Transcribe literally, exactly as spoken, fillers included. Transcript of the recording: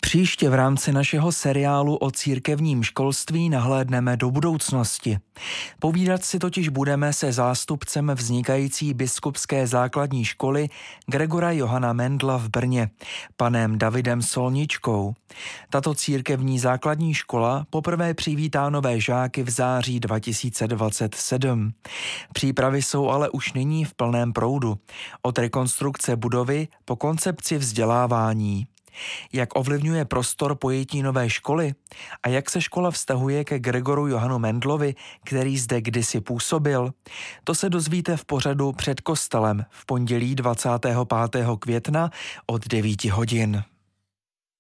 Příště v rámci našeho seriálu o církevním školství nahlédneme do budoucnosti. Povídat si totiž budeme se zástupcem vznikající biskupské základní školy Gregora Johana Mendla v Brně, panem Davidem Solničkou. Tato církevní základní škola poprvé přivítá nové žáky v září dva tisíce dvacet sedm. Přípravy jsou ale už nyní v plném proudu. Od rekonstrukce budovy po koncepci vzdělávání. Jak ovlivňuje prostor pojetí nové školy a jak se škola vztahuje ke Gregoru Johanu Mendlovi, který zde kdysi působil, to se dozvíte v pořadu Před kostelem v pondělí dvacátého pátého května od devíti hodin.